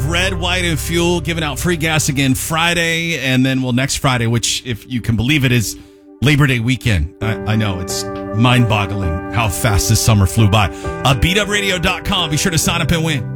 of Red, White, and Fuel giving out free gas again Friday, and then next Friday, which, if you can believe it, is Labor Day weekend. I know, it's mind-boggling how fast this summer flew by. BeatUpRadio.com. Be sure to sign up and win.